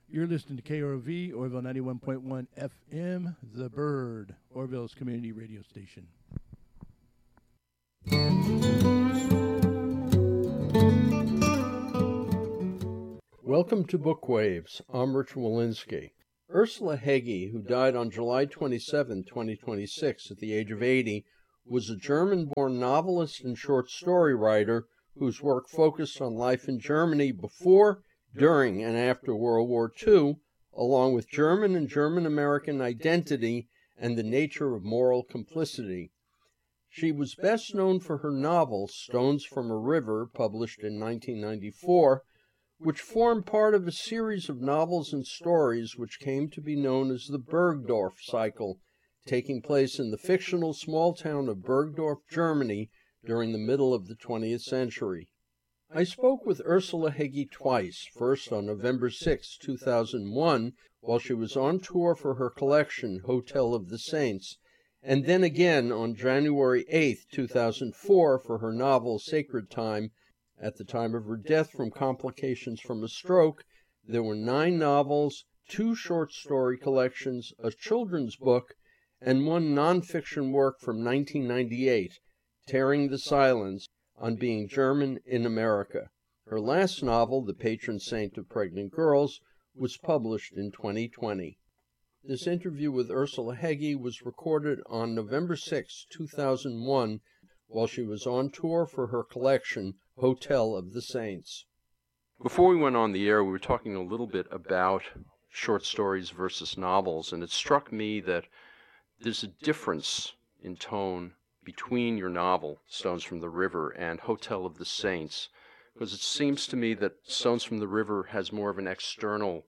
You're listening to KROV, Orville 91.1 FM, The Bird, Orville's community radio station. Welcome to Bookwaves. I'm Rich Walensky. Ursula Hegge, who died on July 27, 2026, at the age of 80, was a German-born novelist and short story writer whose work focused on life in Germany before, during, and after World War II, along with German and German-American identity and the nature of moral complicity. She was best known for her novel, Stones from a River, published in 1994, which formed part of a series of novels and stories which came to be known as the Bergdorf Cycle, taking place in the fictional small town of Bergdorf, Germany, during the middle of the 20th century. I spoke with Ursula Hegge twice, first on November 6, 2001, while she was on tour for her collection, Hotel of the Saints, and then again on January 8, 2004, for her novel, Sacred Time. At the time of her death from complications from a stroke, there were 9 novels, 2 short story collections, a children's book, and 1 nonfiction work from 1998, Tearing the Silence, on being German in America. Her last novel, The Patron Saint of Pregnant Girls, was published in 2020. This interview with Ursula Hegge was recorded on November 6, 2001, while she was on tour for her collection, Hotel of the Saints. Before we went on the air, we were talking a little bit about short stories versus novels, and it struck me that there's a difference in tone between your novel, Stones from the River, and Hotel of the Saints, because it seems to me that Stones from the River has more of an external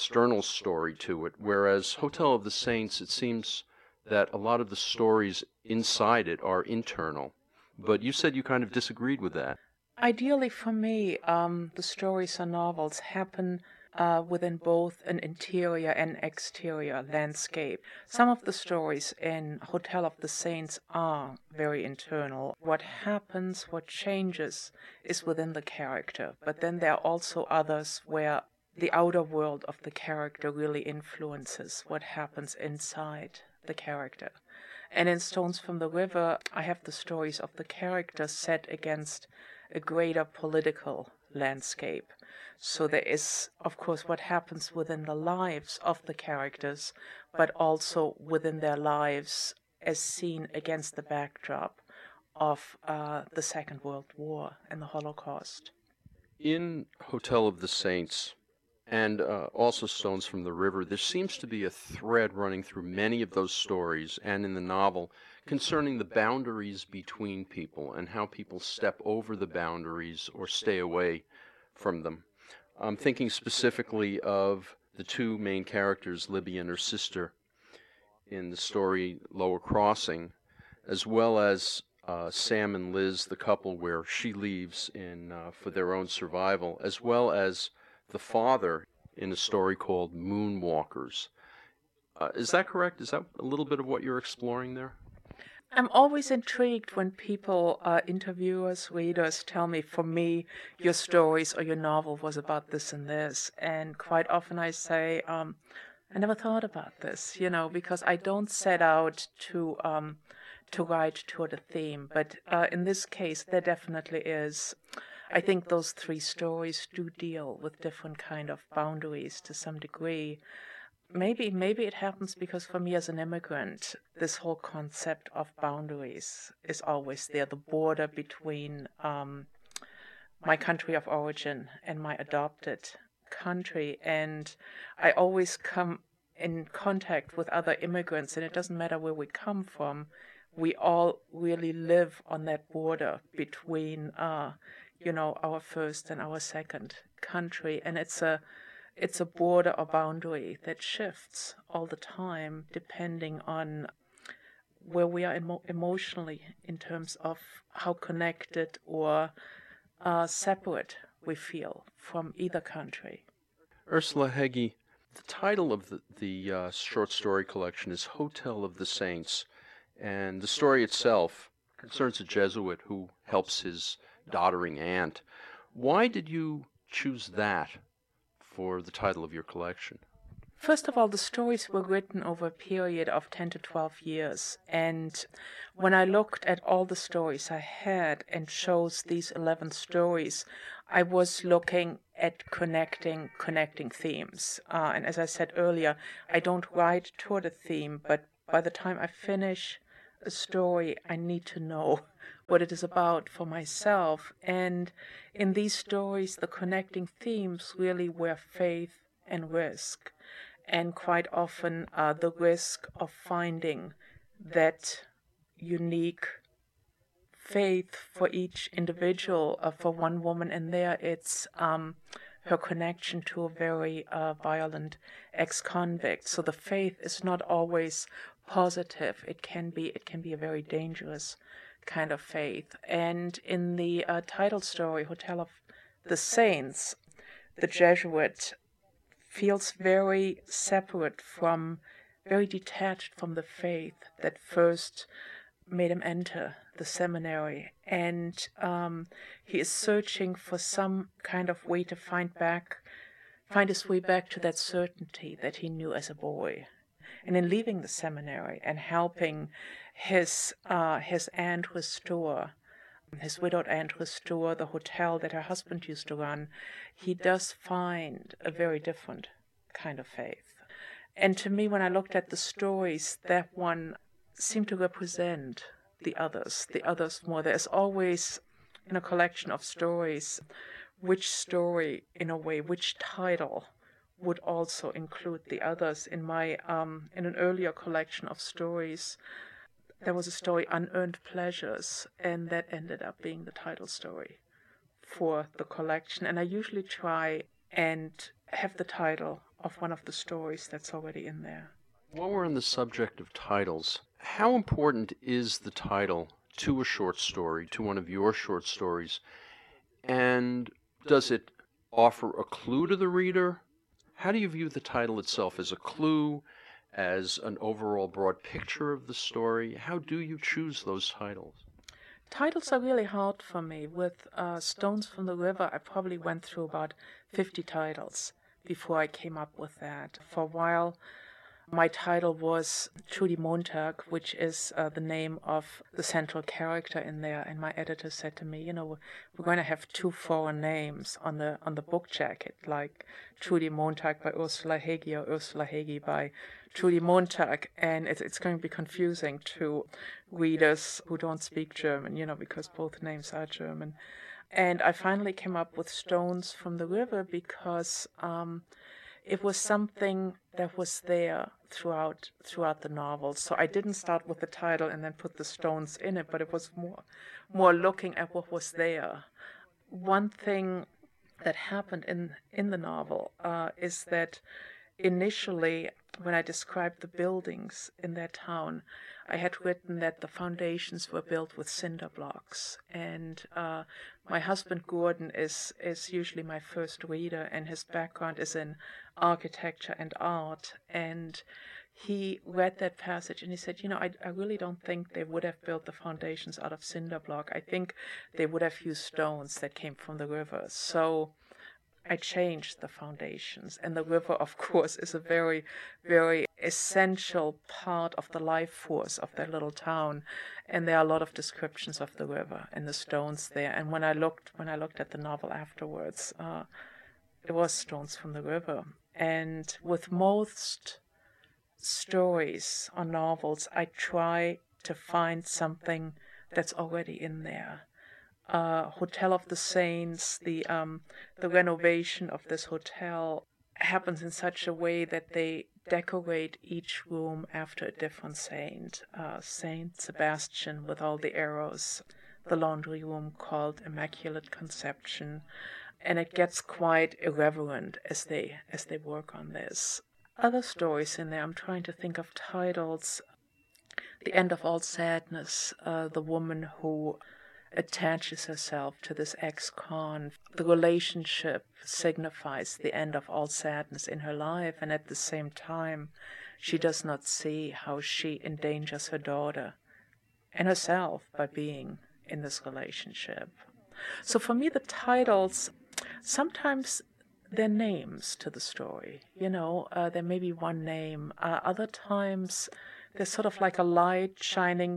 story to it, whereas Hotel of the Saints, it seems that a lot of the stories inside it are internal. But you said you kind of disagreed with that. Ideally for me, the stories or novels happen within both an interior and exterior landscape. Some of the stories in Hotel of the Saints are very internal. What happens, what changes is within the character. But then there are also others where the outer world of the character really influences what happens inside the character. And in Stones from the River, I have the stories of the characters set against a greater political landscape. So there is, of course, what happens within the lives of the characters, but also within their lives as seen against the backdrop of the Second World War and the Holocaust. In Hotel of the Saints, and also Stones from the River, there seems to be a thread running through many of those stories and in the novel concerning the boundaries between people and how people step over the boundaries or stay away from them. I'm thinking specifically of the 2 main characters, Libby and her sister, in the story Lower Crossing, as well as Sam and Liz, the couple where she leaves for their own survival, as well as the father in a story called Moonwalkers. Is that correct? Is that a little bit of what you're exploring there? I'm always intrigued when people, interviewers, readers, tell me, for me, your stories or your novel was about this and this. And quite often I say, I never thought about this, because I don't set out to write toward a theme. But in this case, there definitely is. I think those 3 stories do deal with different kind of boundaries to some degree. Maybe it happens because for me as an immigrant, this whole concept of boundaries is always there, the border between my country of origin and my adopted country. And I always come in contact with other immigrants, and it doesn't matter where we come from. We all really live on that border between, our first and our second country. And it's a border or boundary that shifts all the time depending on where we are emotionally in terms of how connected or separate we feel from either country. Ursula Hegge, the title of the short story collection is Hotel of the Saints, and the story itself concerns a Jesuit who helps his doddering aunt. Why did you choose that for the title of your collection? First of all, the stories were written over a period of 10 to 12 years. And when I looked at all the stories I had and chose these 11 stories, I was looking at connecting themes. And as I said earlier, I don't write toward a theme, but by the time I finish a story, I need to know what it is about for myself. And in these stories, the connecting themes really were faith and risk. And quite often the risk of finding that unique faith for each individual. For one woman in there, it's her connection to a very violent ex-convict. So the faith is not always positive. It can be a very dangerous kind of faith. And in the title story, Hotel of the Saints, the Jesuit feels very separate very detached from the faith that first made him enter the seminary. And he is searching for some kind of way to find his way back to that certainty that he knew as a boy. And in leaving the seminary and helping his aunt restore, his widowed aunt restore the hotel that her husband used to run, he does find a very different kind of faith. And to me, when I looked at the stories, that one seemed to represent the others more. There's always, in a collection of stories, which story, in a way, which title would also include the others. In my in an earlier collection of stories, there was a story, Unearned Pleasures, and that ended up being the title story for the collection. And I usually try and have the title of one of the stories that's already in there. While we're on the subject of titles, how important is the title to a short story, to one of your short stories? And does it offer a clue to the reader? How do you view the title itself? As a clue, as an overall broad picture of the story? How do you choose those titles? Titles are really hard for me. With Stones from the River, I probably went through about 50 titles before I came up with that. For a while, my title was Trudy Montag, which is the name of the central character in there. And my editor said to me, we're going to have 2 foreign names on the book jacket, like Trudy Montag by Ursula Hegi or Ursula Hegi by Trudy Montag. And it's going to be confusing to readers who don't speak German, because both names are German. And I finally came up with Stones from the River because it was something that was there throughout the novel. So I didn't start with the title and then put the stones in it, but it was more looking at what was there. One thing that happened in the novel is that initially, when I described the buildings in that town, I had written that the foundations were built with cinder blocks. And my husband Gordon is usually my first reader, and his background is in architecture and art. And he read that passage and he said, I really don't think they would have built the foundations out of cinder block. I think they would have used stones that came from the river. So I changed the foundations, and the river, of course, is a very, very essential part of the life force of that little town, and there are a lot of descriptions of the river and the stones there. And when I looked at the novel afterwards, it was Stones from the River. And with most stories or novels, I try to find something that's already in there. Hotel of the Saints, the renovation of this hotel happens in such a way that they decorate each room after a different saint. Saint Sebastian with all the arrows, the laundry room called Immaculate Conception, and it gets quite irreverent as they work on this. Other stories in there, I'm trying to think of titles. The End of All Sadness, the woman who attaches herself to this ex-con. The relationship signifies the end of all sadness in her life, and at the same time, she does not see how she endangers her daughter and herself by being in this relationship. So for me, the titles, sometimes there are names to the story. There may be one name. Other times, there's sort of like a light shining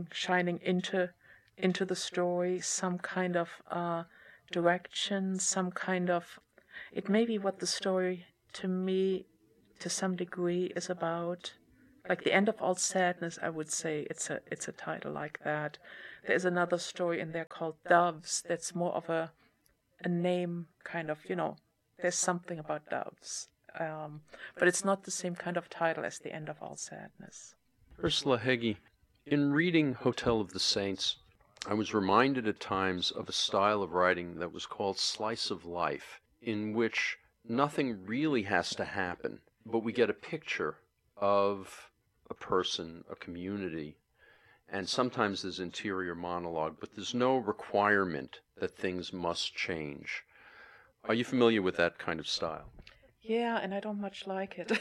into the story, some kind of direction, some kind of. It may be what the story, to me, to some degree, is about. Like The End of All Sadness, I would say it's a title like that. There's another story in there called Doves. That's more of a name kind of, there's something about doves. But it's not the same kind of title as The End of All Sadness. Ursula Heggie, in reading Hotel of the Saints, I was reminded at times of a style of writing that was called slice of life, in which nothing really has to happen, but we get a picture of a person, a community, and sometimes there's interior monologue, but there's no requirement that things must change. Are you familiar with that kind of style? Yeah, and I don't much like it.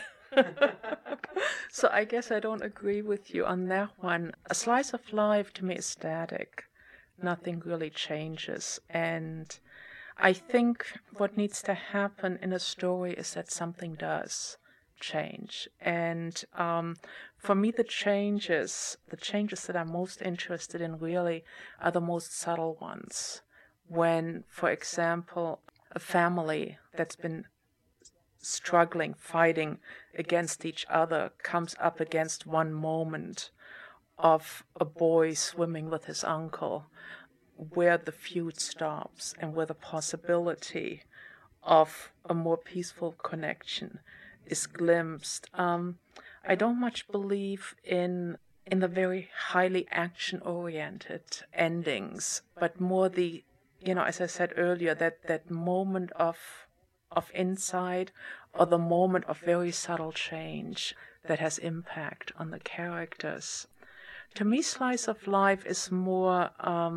So I guess I don't agree with you on that one. A slice of life to me is static. Nothing really changes. And I think what needs to happen in a story is that something does change. And for me, the changes that I'm most interested in really are the most subtle ones. When, for example, a family that's been struggling, fighting against each other, comes up against one moment of a boy swimming with his uncle, where the feud stops and where the possibility of a more peaceful connection is glimpsed. I don't much believe in the very highly action-oriented endings, but more the, as I said earlier, that moment of insight, or the moment of very subtle change that has impact on the characters. To me, slice of life is more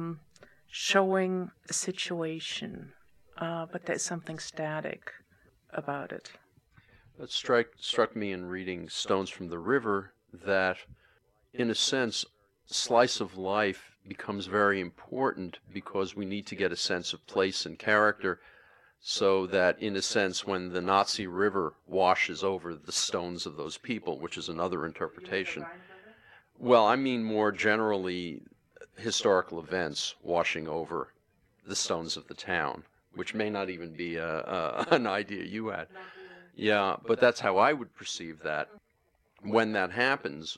showing a situation, but there's something static about it. It struck me in reading Stones from the River that, in a sense, slice of life becomes very important because we need to get a sense of place and character, so that, in a sense, when the Nazi river washes over the stones of those people, which is another interpretation. Well, I mean more generally historical events washing over the stones of the town, which may not even be an idea you had. Yeah, but that's how I would perceive that. When that happens,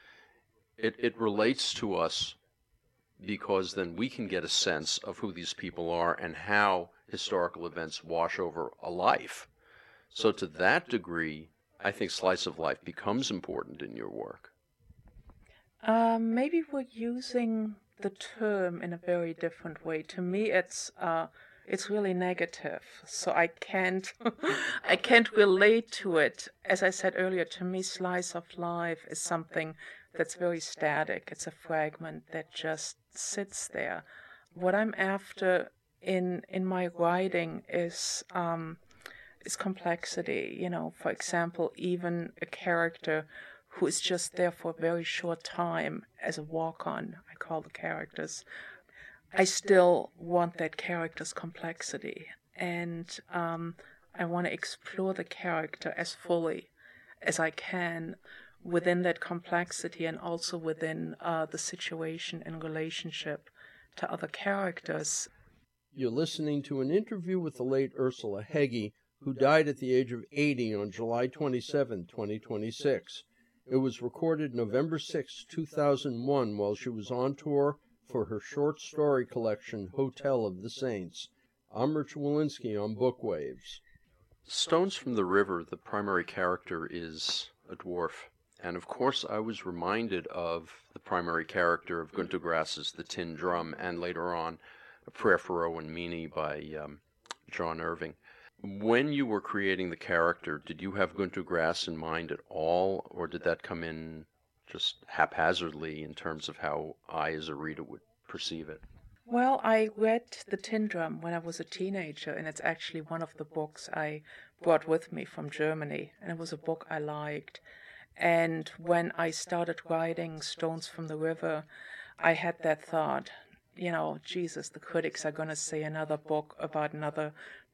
it relates to us because then we can get a sense of who these people are and how historical events wash over a life. So to that degree, I think slice of life becomes important in your work. Maybe we're using the term in a very different way. To me, it's really negative, so I can't I can't relate to it. As I said earlier, to me, slice of life is something that's very static. It's a fragment that just sits there. What I'm after in my writing is complexity. For example, even a character who is just there for a very short time as a walk-on, I call the characters, I still want that character's complexity. And I want to explore the character as fully as I can within that complexity and also within the situation and relationship to other characters. You're listening to an interview with the late Ursula Heggie, who died at the age of 80 on July 27, 2026. It was recorded November 6, 2001, while she was on tour for her short story collection, Hotel of the Saints. I'm Rich Walensky on Bookwaves. Stones from the River, the primary character is a dwarf. And of course I was reminded of the primary character of Günter Grass's The Tin Drum, and later on A Prayer for Owen Meany by John Irving. When you were creating the character, did you have Günter Grass in mind at all, or did that come in just haphazardly in terms of how I as a reader would perceive it? Well, I read The Tin Drum when I was a teenager, and it's actually one of the books I brought with me from Germany, and it was a book I liked. And when I started writing Stones from the River, I had that thought, Jesus, the critics are going to say another book about another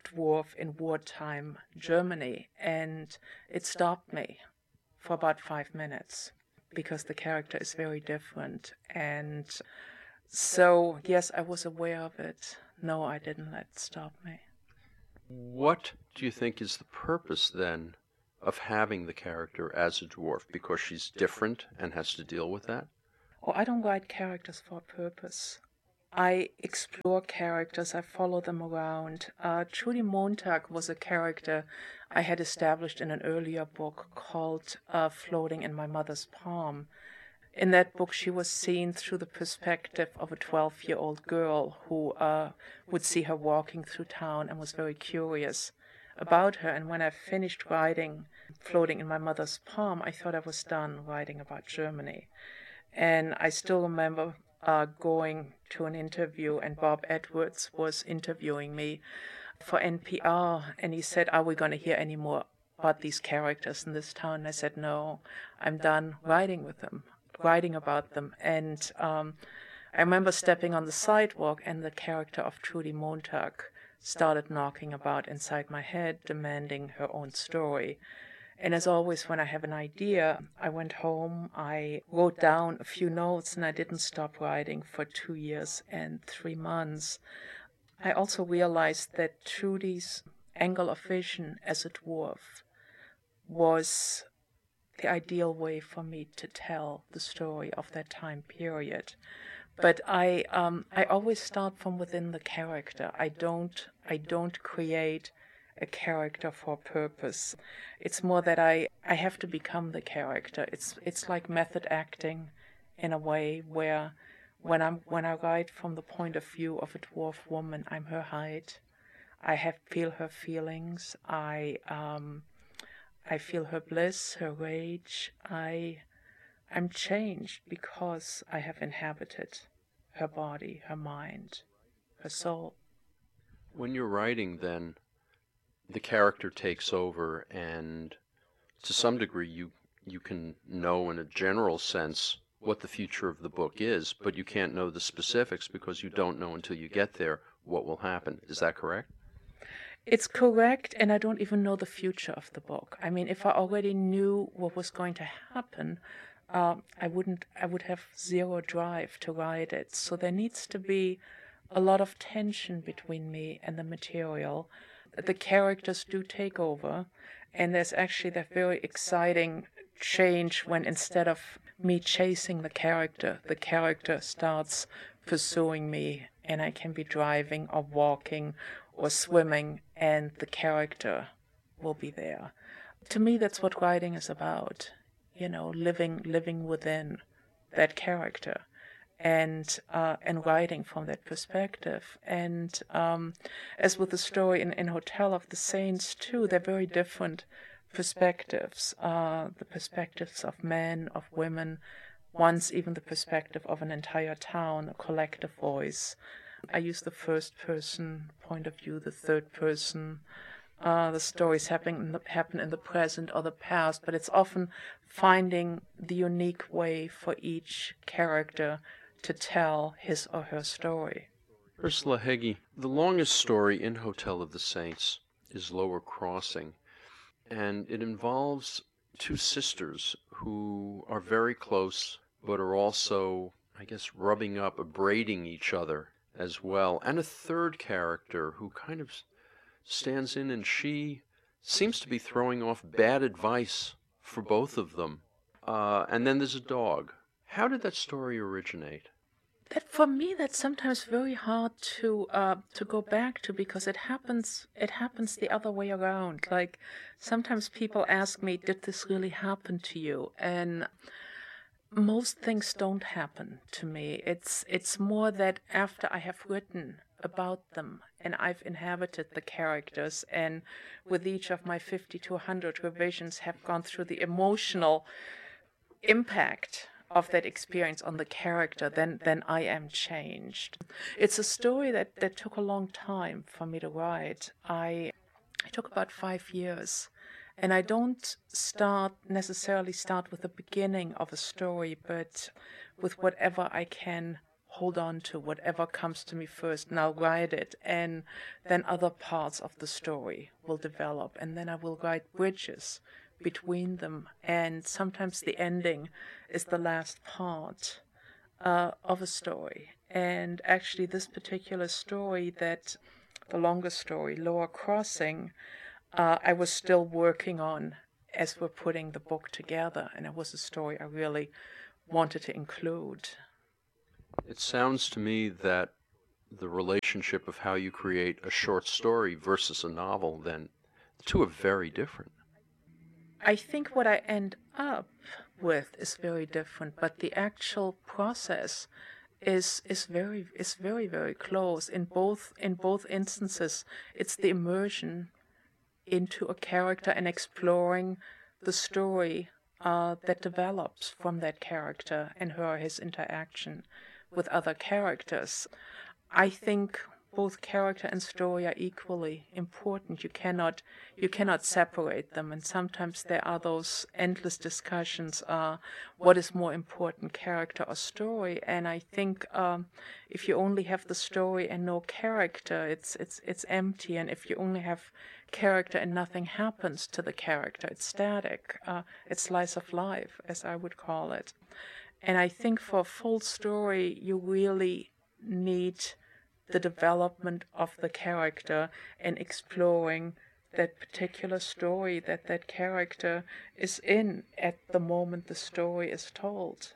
dwarf in wartime Germany, and it stopped me for about 5 minutes because the character is very different. And so, yes, I was aware of it. No, I didn't let it stop me. What do you think is the purpose then of having the character as a dwarf? Because she's different and has to deal with that? Oh, I don't write characters for a purpose. I explore characters, I follow them around. Trudy Montag was a character I had established in an earlier book called Floating in My Mother's Palm. In that book, she was seen through the perspective of a 12-year-old girl who would see her walking through town and was very curious about her. And when I finished writing Floating in My Mother's Palm, I thought I was done writing about Germany. And I still remember going to an interview, and Bob Edwards was interviewing me for NPR, and he said, "Are we going to hear any more about these characters in this town?" And I said, "No, I'm done writing about them." And I remember stepping on the sidewalk, and the character of Trudy Montag started knocking about inside my head, demanding her own story. And as always, when I have an idea, I went home, I wrote down a few notes, and I didn't stop writing for 2 years and 3 months. I also realized that Trudy's angle of vision as a dwarf was the ideal way for me to tell the story of that time period. But I always start from within the character. I don't create a character for a purpose. It's more that I have to become the character. It's like method acting in a way where when I write from the point of view of a dwarf woman, I'm her height. I feel her feelings. I feel her bliss, her rage. I'm changed because I have inhabited her body, her mind, her soul. When you're writing, then, the character takes over, and to some degree you can know in a general sense what the future of the book is, but you can't know the specifics because you don't know until you get there what will happen. Is that correct? It's correct, and I don't even know the future of the book. I mean, if I already knew what was going to happen, I would have zero drive to write it. So there needs to be a lot of tension between me and the material. The characters do take over, and there's actually that very exciting change when instead of me chasing the character starts pursuing me, and I can be driving or walking or swimming, and the character will be there. To me, that's what writing is about, living within that character. And writing from that perspective. And as with the story in Hotel of the Saints, too, they're very different perspectives. The perspectives of men, of women, once even the perspective of an entire town, a collective voice. I use the first person point of view, the third person. The stories happen in the present or the past, but it's often finding the unique way for each character to tell his or her story. Ursula Heggie, the longest story in Hotel of the Saints is Lower Crossing, and it involves two sisters who are very close, but are also, I guess, rubbing up, abrading each other as well, and a third character who kind of stands in, and she seems to be throwing off bad advice for both of them. And then there's a dog. How did that story originate? That for me, that's sometimes very hard to go back to because it happens the other way around. Like sometimes people ask me, "Did this really happen to you?" And most things don't happen to me. It's more that after I have written about them and I've inhabited the characters, and with each of my 50 to 100 revisions have gone through the emotional impact of that experience on the character, then I am changed. It's a story that took a long time for me to write. It took about 5 years. And I don't necessarily start with the beginning of a story, but with whatever I can hold on to whatever comes to me first, and I'll write it, and then other parts of the story will develop, and then I will write bridges between them, and sometimes the ending is the last part of a story. And actually this particular story, that the longer story, Lower Crossing, I was still working on as we're putting the book together, and it was a story I really wanted to include. It sounds to me that the relationship of how you create a short story versus a novel, then the two are very different. I think what I end up with is very different, but the actual process is very, very close. In both instances, it's the immersion into a character and exploring the story that develops from that character and his interaction with other characters. I think both character and story are equally important. You cannot separate them, and sometimes there are those endless discussions, what is more important, character or story? And I think if you only have the story and no character, it's empty, and if you only have character and nothing happens to the character, it's static. It's slice of life, as I would call it. And I think for a full story, you really need the development of the character and exploring that particular story that character is in at the moment the story is told.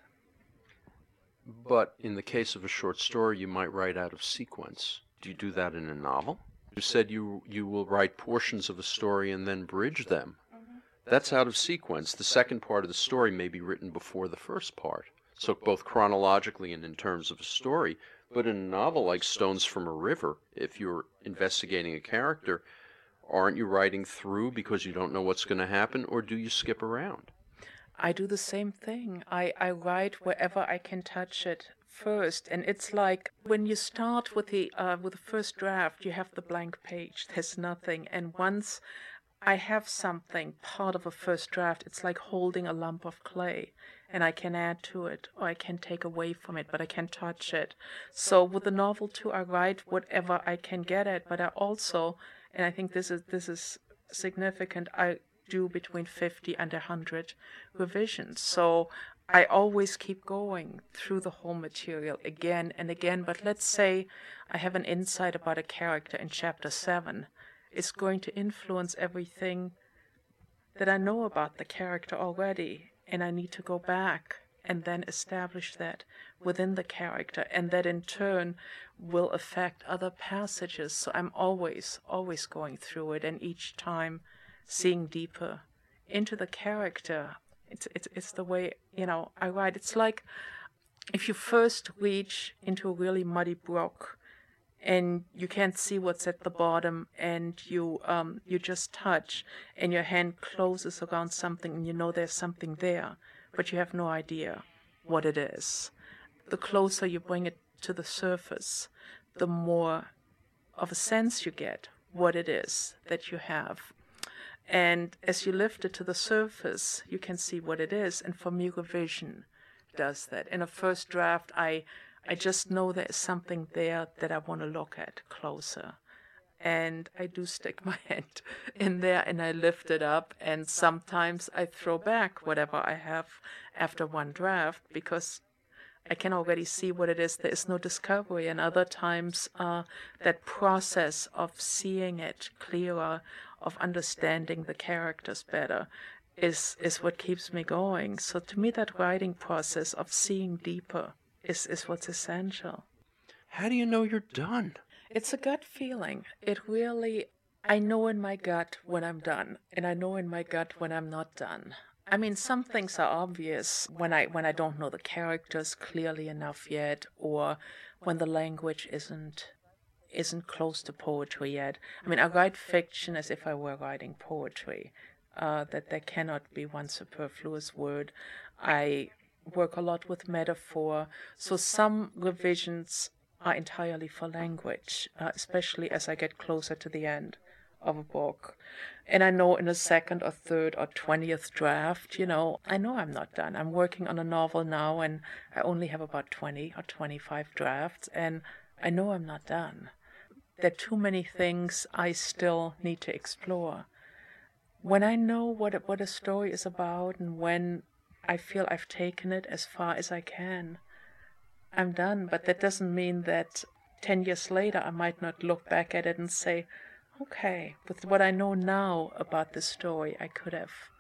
But in the case of a short story, you might write out of sequence. Do you do that in a novel? You said you will write portions of a story and then bridge them. That's out of sequence. The second part of the story may be written before the first part. So both chronologically and in terms of a story. But in a novel like Stones from a River, if you're investigating a character, aren't you writing through because you don't know what's going to happen, or do you skip around? I do the same thing. I write wherever I can touch it first, and it's like when you start with the first draft, you have the blank page. There's nothing, and once I have something, part of a first draft, it's like holding a lump of clay, and I can add to it, or I can take away from it, but I can touch it. So with the novel too, I write whatever I can get at, but I also, and I think this is significant, I do between 50 and 100 revisions. So I always keep going through the whole material again and again. But let's say I have an insight about a character in chapter 7. It's going to influence everything that I know about the character already, and I need to go back and then establish that within the character, and that in turn will affect other passages. So I'm always going through it, and each time seeing deeper into the character. It's the way, I write. It's like if you first reach into a really muddy brook and you can't see what's at the bottom, and you just touch, and your hand closes around something, and you know there's something there, but you have no idea what it is. The closer you bring it to the surface, the more of a sense you get what it is that you have. And as you lift it to the surface, you can see what it is. And for me, revision does that. In a first draft, I just know there is something there that I want to look at closer. And I do stick my hand in there and I lift it up. And sometimes I throw back whatever I have after one draft because I can already see what it is. There is no discovery. And other times, that process of seeing it clearer, of understanding the characters better, is what keeps me going. So to me, that writing process of seeing deeper is what's essential. How do you know you're done? It's a gut feeling. I know in my gut when I'm done, and I know in my gut when I'm not done. I mean, some things are obvious when I don't know the characters clearly enough yet, or when the language isn't close to poetry yet. I mean, I write fiction as if I were writing poetry, that there cannot be one superfluous word. I work a lot with metaphor, so some revisions are entirely for language, especially as I get closer to the end of a book. And I know in a second or third or 20th draft, I know I'm not done. I'm working on a novel now, and I only have about 20 or 25 drafts, and I know I'm not done. There are too many things I still need to explore. When I know what a story is about, and when I feel I've taken it as far as I can, I'm done. But that doesn't mean that 10 years later I might not look back at it and say, okay, with what I know now about the story, I could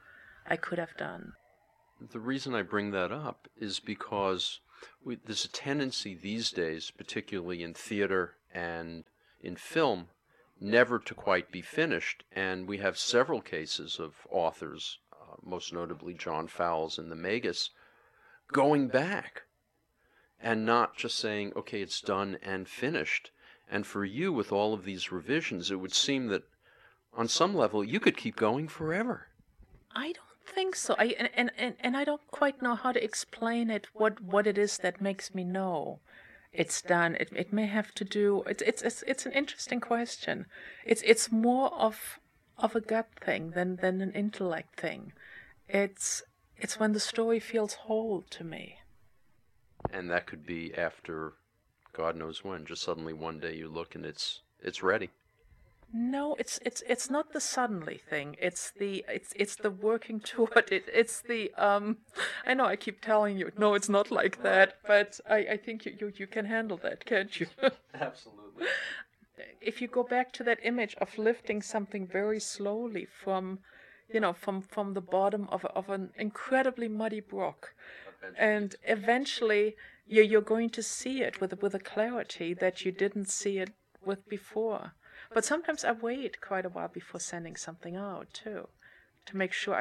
have done. The reason I bring that up is because there's a tendency these days, particularly in theater and in film, never to quite be finished. And we have several cases of authors, most notably John Fowles in The Magus, going back and not just saying, okay, it's done and finished. And for you, with all of these revisions, it would seem that on some level you could keep going forever. I don't think so. And I don't quite know how to explain it, what it is that makes me know it's done. It may have to do, it's an interesting question. It's more of a gut thing than an intellect thing. It's when the story feels whole to me. And that could be after God knows when. Just suddenly one day you look and it's ready. No, it's not the suddenly thing. It's the working toward it. It's the I know I keep telling you, no, it's not like that, but I think you can handle that, can't you? Absolutely. If you go back to that image of lifting something very slowly from the bottom of an incredibly muddy brook, and eventually you're going to see it with a clarity that you didn't see it with before. But sometimes I wait quite a while before sending something out too, to make sure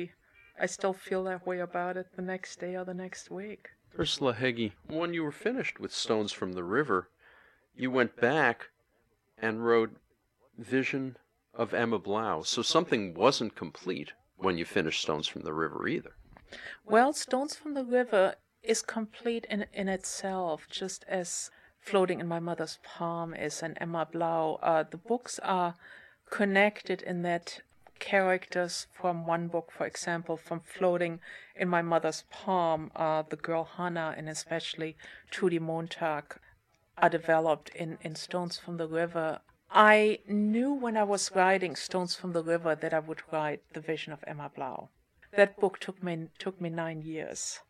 I still feel that way about it the next day or the next week. Ursula Heggie, when you were finished with Stones from the River, you went back and wrote Vision of Emma Blau. So something wasn't complete when you finished Stones from the River either. Well, Stones from the River is complete in itself, just as Floating in My Mother's Palm is, and Emma Blau. The books are connected in that characters from one book, for example, from Floating in My Mother's Palm, the girl Hannah and especially Trudy Montag are developed in Stones from the River. I knew when I was writing Stones from the River that I would write The Vision of Emma Blau. That book took me 9 years.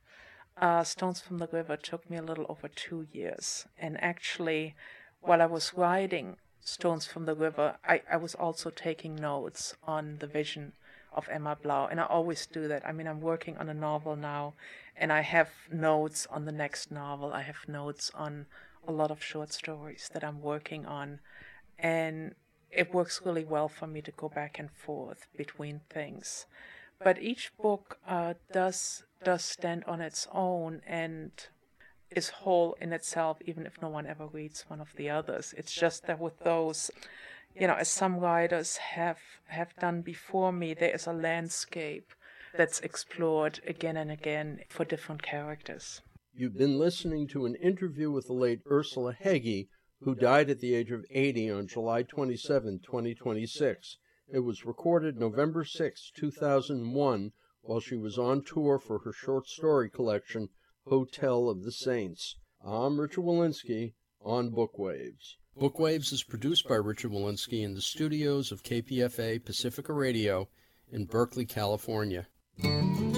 Stones from the River took me a little over 2 years. And actually, while I was writing Stones from the River, I was also taking notes on The Vision of Emma Blau. And I always do that. I mean, I'm working on a novel now, and I have notes on the next novel. I have notes on a lot of short stories that I'm working on. And it works really well for me to go back and forth between things. But each book does stand on its own and is whole in itself, even if no one ever reads one of the others. It's just that with those, as some writers have done before me, there is a landscape that's explored again and again for different characters. You've been listening to an interview with the late Ursula Heggie, who died at the age of 80 on July 27, 2026. It was recorded November 6, 2001, while she was on tour for her short story collection, Hotel of the Saints. I'm Richard Wolinsky on Bookwaves. Bookwaves is produced by Richard Wolinsky in the studios of KPFA Pacifica Radio in Berkeley, California.